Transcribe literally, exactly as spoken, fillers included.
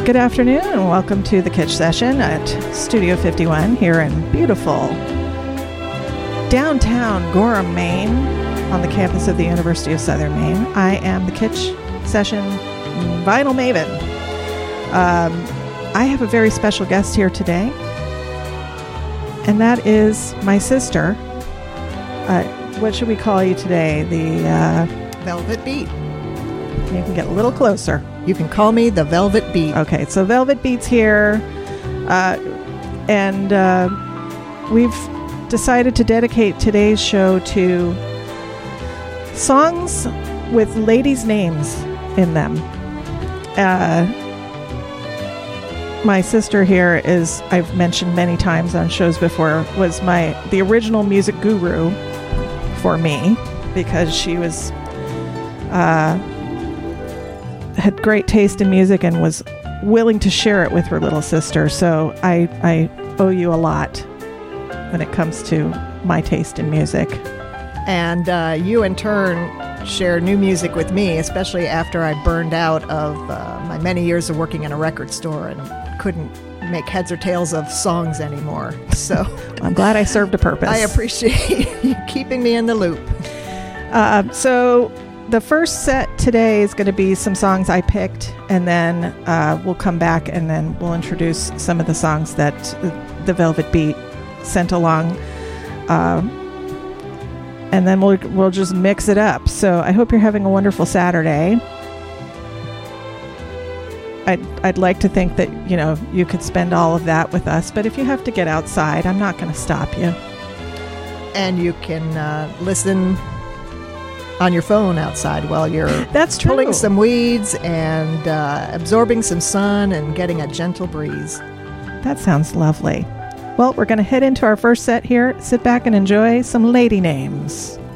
Good afternoon and welcome to the Kitsch Session at Studio fifty-one here in beautiful downtown Gorham, Maine, on the campus of the University of Southern Maine. I am the Kitsch Session vinyl maven. Um, I have a very special guest here today, and that is my sister. Uh, what should we call you today? The uh, Velvet Beat. You can get a little closer. You can call me the Velvet Beat. Okay, so Velvet Beat's here, uh, and uh, we've decided to dedicate today's show to songs with ladies' names in them. Uh, my sister here is, I've mentioned many times on shows before, was my the original music guru for me, because she was uh, had great taste in music and was willing to share it with her little sister. So I, I owe you a lot when it comes to my taste in music. And uh, you, in turn, share new music with me, especially after I burned out of uh, my many years of working in a record store and couldn't make heads or tails of songs anymore. So I'm glad I served a purpose. I appreciate you keeping me in the loop. Uh, so the first set today is going to be some songs I picked, and then uh, we'll come back and then we'll introduce some of the songs that the Velvet Beat sent along. Uh, and then we'll we'll just mix it up. So I hope you're having a wonderful Saturday. I'd, I'd like to think that, you know, you could spend all of that with us, but if you have to get outside, I'm not going to stop you. And you can uh, listen on your phone outside while you're That's true. pulling some weeds and uh, absorbing some sun and getting a gentle breeze. That sounds lovely. Well, we're going to head into our first set here. Sit back and enjoy some lady names.